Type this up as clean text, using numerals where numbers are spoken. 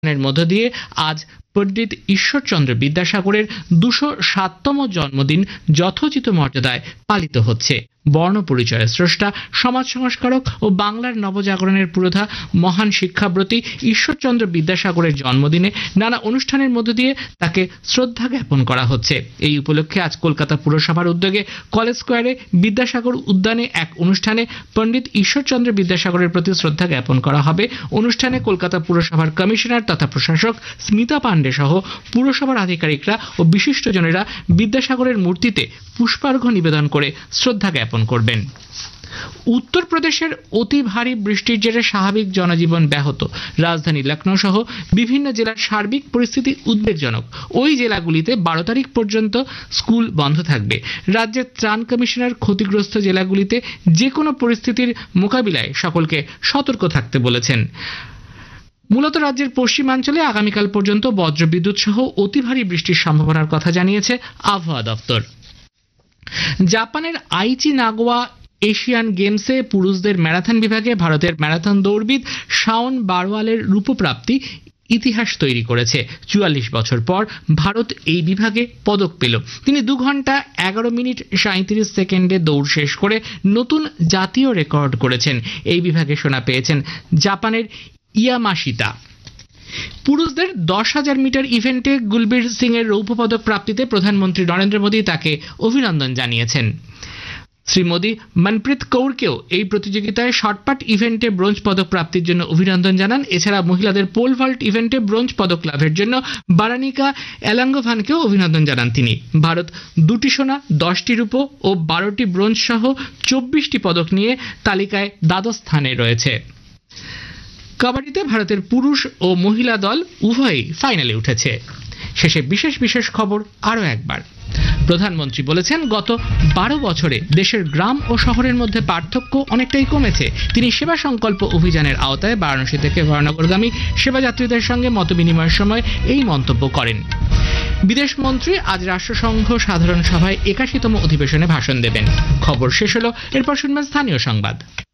এর মধ্য দিয়ে আজ পণ্ডিত ঈশ্বরচন্দ্র বিদ্যাসাগরের ২০৭তম জন্মদিন যথোচিত মর্যাদায় পালিত হচ্ছে। বর্ণ পরিচয়ের স্রষ্টা, সমাজ সংস্কারক ও বাংলার নবজাগরণের পুরোধা মহান শিক্ষাব্রতী ঈশ্বরচন্দ্র বিদ্যাসাগরের জন্মদিনে নানা অনুষ্ঠানের মধ্য দিয়ে তাকে শ্রদ্ধা জ্ঞাপন করা হচ্ছে। এই উপলক্ষে আজ কলকাতা পুরসভার উদ্যোগে কলেজ স্কোয়ারে বিদ্যাসাগর উদ্যানে এক অনুষ্ঠানে পণ্ডিত ঈশ্বরচন্দ্র বিদ্যাসাগরের প্রতি শ্রদ্ধা জ্ঞাপন করা হবে। অনুষ্ঠানে কলকাতা পুরসভার কমিশনার তথা প্রশাসক স্মিতা পান্ডে সহ পুরসভার আধিকারিকরা ও বিশিষ্টজনেরা বিদ্যাসাগরের মূর্তিতে পুষ্পার্ঘ্য নিবেদন করে শ্রদ্ধা জ্ঞাপন করবেন। উত্তরপ্রদেশের অতি ভারী বৃষ্টির জেরে স্বাভাবিক জনজীবন ব্যাহত। রাজধানী লখনৌ সহ বিভিন্ন জেলার সার্বিক পরিস্থিতি উদ্বেগজনক। ওই জেলাগুলিতে 12 তারিখ পর্যন্ত স্কুল বন্ধ থাকবে। রাজ্যের ত্রাণ কমিশনার ক্ষতিগ্রস্ত জেলাগুলিতে যে কোনো পরিস্থিতির মোকাবিলায় সকলকে সতর্ক থাকতে বলেছেন। মূলত রাজ্যের পশ্চিমাঞ্চলে আগামীকাল পর্যন্ত বজ্রবিদ্যুৎ সহ অতি ভারী বৃষ্টির সম্ভাবনার কথা জানিয়েছে আবহাওয়া দপ্তর। জাপানের আইচি নাগোয়া এশিয়ান গেমসে পুরুষদের ম্যারাথন বিভাগে ভারতের ম্যারাথন দৌড়বিদ শাওন বারওয়ালের রূপপ্রাপ্তি ইতিহাস তৈরি করেছে। 44 বছর পর ভারত এই বিভাগে পদক পেল। তিনি 2 ঘন্টা 11 মিনিট 37 সেকেন্ডে দৌড় শেষ করে নতুন জাতীয় রেকর্ড করেছেন। এই বিভাগে সোনা পেয়েছেন জাপানের ইয়ামাশিতা। পুরুষদের 10,000 মিটার ইভেন্টে গুলবীর সিং এর রৌপ্য পদক প্রাপ্তিতে প্রধানমন্ত্রী নরেন্দ্র মোদী তাকে অভিনন্দন জানিয়েছেন। শ্রী মোদী মনপ্রীত কৌরকেও এই প্রতিযোগিতায় শর্টপাট ইভেন্টে ব্রোঞ্জ পদক প্রাপ্তির জন্য অভিনন্দন জানান। এছাড়া মহিলাদের পোল ভল্ট ইভেন্টে ব্রোঞ্জ পদক লাভের জন্য বারানিকা এলাঙ্গোভানকেও অভিনন্দন জানান তিনি। ভারত 2টি সোনা, 10টি রূপো ও 12টি ব্রোঞ্জ সহ 24টি পদক নিয়ে তালিকায় দ্বাদশ স্থানে রয়েছে। কাবাডিতে ভারতের পুরুষ ও মহিলা দল উভয়ই ফাইনালে উঠেছে। শেষে বিশেষ খবর আরও একবার। প্রধানমন্ত্রী বলেছেন, গত 12 বছরে দেশের গ্রাম ও শহরের মধ্যে পার্থক্য অনেকটাই কমেছে। তিনি সেবা সংকল্প অভিযানের আওতায় বারাণসী থেকে ভয়নগরগামী সেবাযাত্রীদের সঙ্গে মতবিনিময়ের সময় এই মন্তব্য করেন। বিদেশ মন্ত্রী আজ রাষ্ট্রসংঘ সাধারণ সভায় 81তম অধিবেশনে ভাষণ দেবেন। খবর শেষ হলো, এরপর শুনবেন স্থানীয় সংবাদ।